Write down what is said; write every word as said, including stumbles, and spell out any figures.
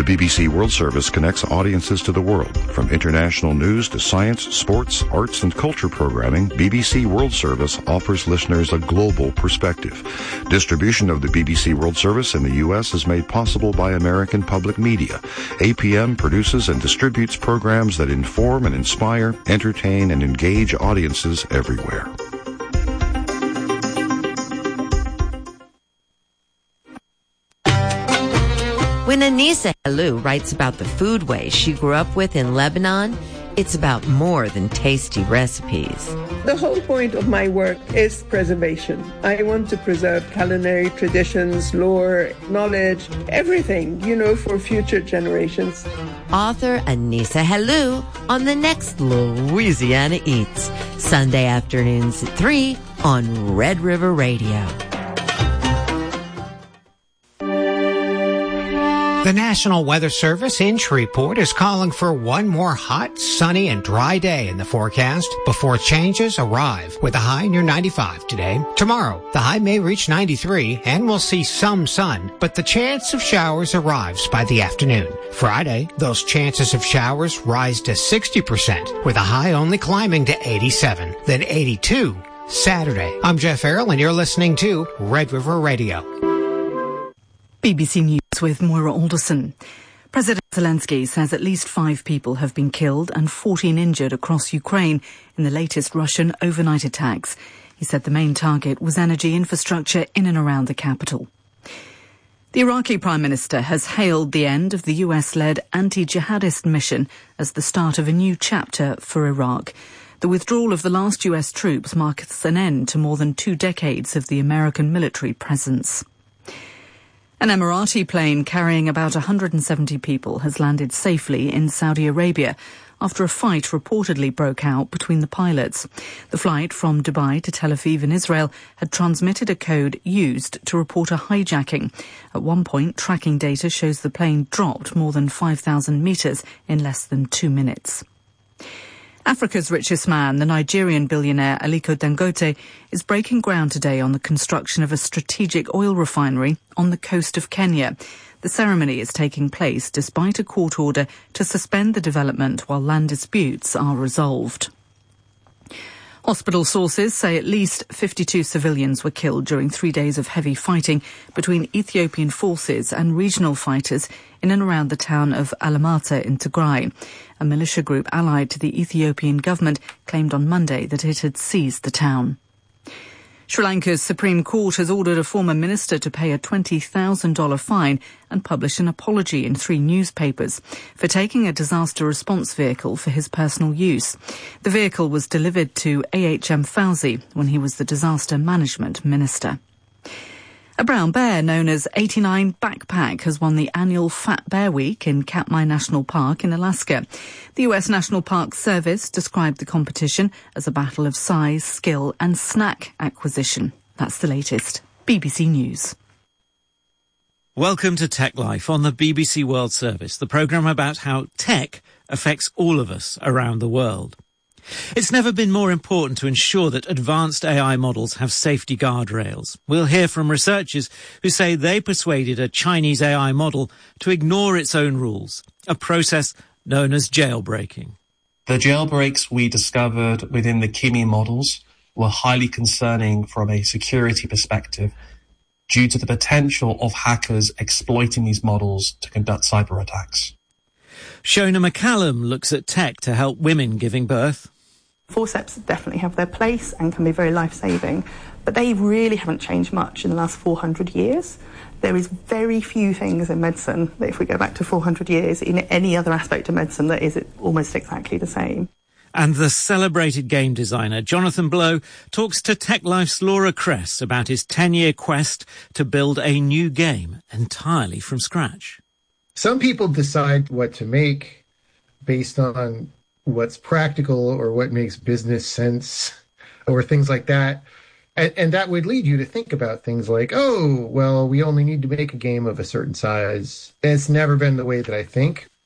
The B B C World Service connects audiences to the world. From international news to science, sports, arts, and culture programming, B B C World Service offers listeners a global perspective. Distribution of the B B C World Service in the U S is made possible by American Public Media. A P M produces and distributes programs that inform and inspire, entertain, and engage audiences everywhere. When Anissa Helou writes about the foodways she grew up with in Lebanon, it's about more than tasty recipes. The whole point of my work is preservation. I want to preserve culinary traditions, lore, knowledge, everything, you know, for future generations. Author Anissa Helou on the next Louisiana Eats, Sunday afternoons at three on Red River Radio. The National Weather Service in Shreveport is calling for one more hot, sunny, and dry day in the forecast before changes arrive, with a high near ninety-five today. Tomorrow, the high may reach ninety-three, and we'll see some sun, but the chance of showers arrives by the afternoon. Friday, those chances of showers rise to sixty percent, with a high only climbing to eighty-seven, then eighty-two Saturday. I'm Jeff Errol, and you're listening to Red River Radio. B B C News with Moira Alderson. President Zelensky says at least five people have been killed and fourteen injured across Ukraine in the latest Russian overnight attacks. He said the main target was energy infrastructure in and around the capital. The Iraqi Prime Minister has hailed the end of the U S-led anti-jihadist mission as the start of a new chapter for Iraq. The withdrawal of the last U S troops marks an end to more than two decades of the American military presence. An Emirati plane carrying about one hundred seventy people has landed safely in Saudi Arabia after a fight reportedly broke out between the pilots. The flight from Dubai to Tel Aviv in Israel had transmitted a code used to report a hijacking. At one point, tracking data shows the plane dropped more than five thousand metres in less than two minutes. Africa's richest man, the Nigerian billionaire Aliko Dangote, is breaking ground today on the construction of a strategic oil refinery on the coast of Kenya. The ceremony is taking place despite a court order to suspend the development while land disputes are resolved. Hospital sources say at least fifty-two civilians were killed during three days of heavy fighting between Ethiopian forces and regional fighters in and around the town of Alamata in Tigray. A militia group allied to the Ethiopian government claimed on Monday that it had seized the town. Sri Lanka's Supreme Court has ordered a former minister to pay a twenty thousand dollars fine and publish an apology in three newspapers for taking a disaster response vehicle for his personal use. The vehicle was delivered to A H M Fauzi when he was the disaster management minister. A brown bear known as eighty-nine Backpack has won the annual Fat Bear Week in Katmai National Park in Alaska. The U S National Park Service described the competition as a battle of size, skill and snack acquisition. That's the latest. B B C News. Welcome to Tech Life on the B B C World Service, the programme about how tech affects all of us around the world. It's never been more important to ensure that advanced A I models have safety guardrails. We'll hear from researchers who say they persuaded a Chinese A I model to ignore its own rules, a process known as jailbreaking. The jailbreaks we discovered within the Kimi models were highly concerning from a security perspective due to the potential of hackers exploiting these models to conduct cyber attacks. Shona McCallum looks at tech to help women giving birth. Forceps definitely have their place and can be very life-saving, but they really haven't changed much in the last four hundred years. There is very few things in medicine that, if we go back to four hundred years, in any other aspect of medicine, that is almost exactly the same. And the celebrated game designer Jonathan Blow talks to Tech Life's Laura Kress about his ten-year quest to build a new game entirely from scratch. Some people decide what to make based on what's practical or what makes business sense or things like that. And, and that would lead you to think about things like, oh, well, we only need to make a game of a certain size. It's never been the way that I think.